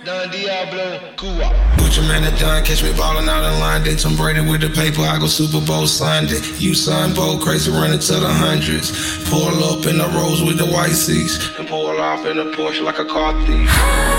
Don Diablo, Cuba. Put your man at Don, catch me ballin' out in line. They Tom Brady with the paper, I go Super Bowl Sunday. You son Bo, crazy running to the hundreds. Pull up in the Rolls with the white seats, and pull off in a Porsche like a car thief.